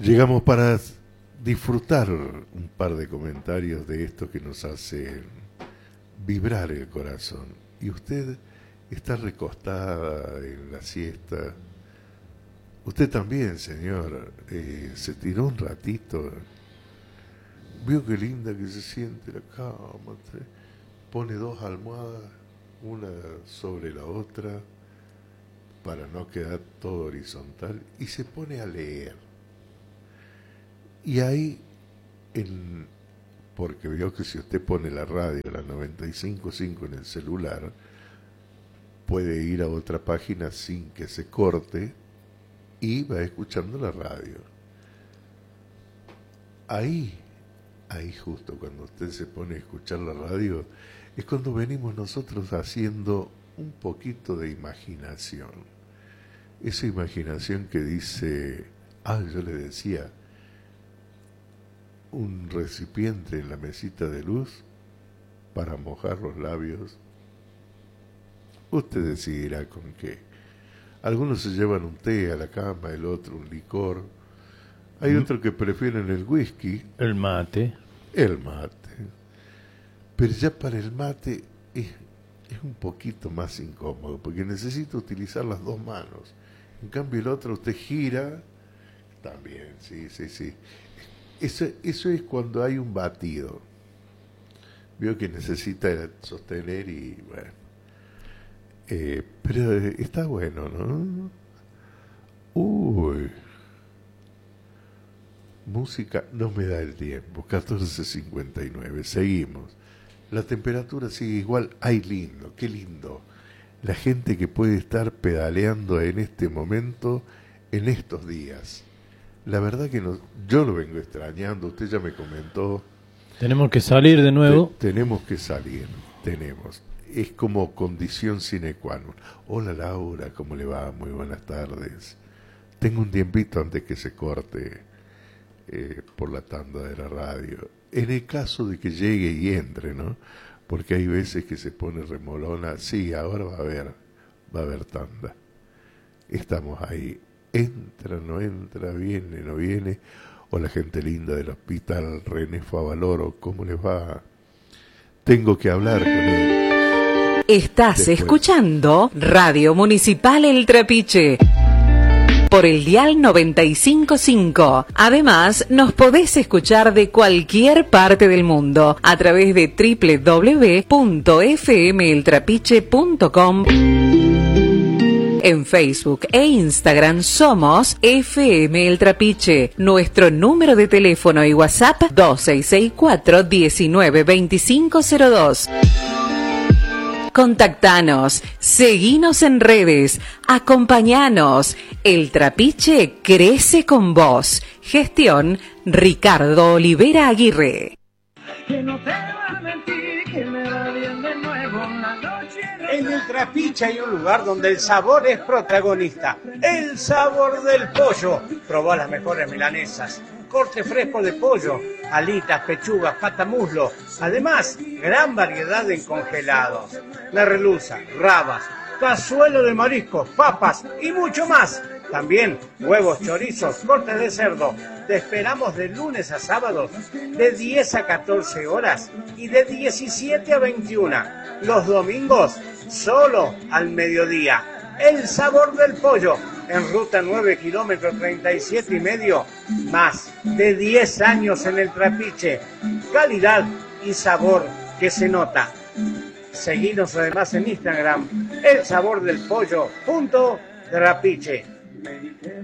Llegamos para disfrutar un par de comentarios de esto que nos hace vibrar el corazón. Y usted está recostada en la siesta. Usted también, señor, se tiró un ratito. Vio qué linda que se siente la cama. Pone dos almohadas, una sobre la otra, para no quedar todo horizontal, y se pone a leer. Y ahí, porque veo que si usted pone la radio, la 95.5 en el celular, puede ir a otra página sin que se corte y va escuchando la radio. Ahí justo cuando usted se pone a escuchar la radio, es cuando venimos nosotros haciendo un poquito de imaginación. Esa imaginación que dice, yo le decía, un recipiente en la mesita de luz para mojar los labios. Usted decidirá con qué. Algunos se llevan un té a la cama, el otro un licor. Hay otros que prefieren el whisky. El mate. Pero ya para el mate es un poquito más incómodo, porque necesita utilizar las dos manos. En cambio el otro usted gira, también, sí. Eso es cuando hay un batido. Veo que necesita sostener y bueno. Pero está bueno, ¿no? Música, no me da el tiempo, 14:59, seguimos. La temperatura sigue igual, qué lindo. La gente que puede estar pedaleando en este momento, en estos días. La verdad que yo lo vengo extrañando, usted ya me comentó. Tenemos que salir de nuevo. Tenemos que salir, es como condición sine qua non. Hola Laura, ¿cómo le va? Muy buenas tardes. Tengo un tiempito antes que se corte por la tanda de la radio. En el caso de que llegue y entre, ¿no? Porque hay veces que se pone remolona. Sí, ahora va a haber tanda. Estamos ahí. Entra, no entra, viene, no viene. Hola gente linda del hospital René Favaloro, ¿cómo les va? Tengo que hablar con él. Estás escuchando Radio Municipal El Trapiche por el dial 95.5. Además, nos podés escuchar de cualquier parte del mundo a través de www.fmeltrapiche.com. En Facebook e Instagram somos FM El Trapiche. Nuestro número de teléfono y WhatsApp 2664 192502. Contactanos, seguinos en redes, acompañanos. El Trapiche crece con vos. Gestión Ricardo Olivera Aguirre. Que no te va a mentir, que me va bien de nuevo una noche. En el Trapiche hay un lugar donde el sabor es protagonista. El sabor del pollo. Probá las mejores milanesas, corte fresco de pollo, alitas, pechugas, patamuslo. Además, gran variedad en congelados. Merluza, rabas, cazuelo de mariscos, papas y mucho más. También huevos, chorizos, cortes de cerdo. Te esperamos de lunes a sábados de 10 a 14 horas y de 17 a 21. Los domingos solo al mediodía. El sabor del pollo en ruta 9 kilómetros 37 y medio. Más de 10 años en el Trapiche. Calidad y sabor que se nota. Seguinos además en Instagram, elsabordelpollo.trapiche.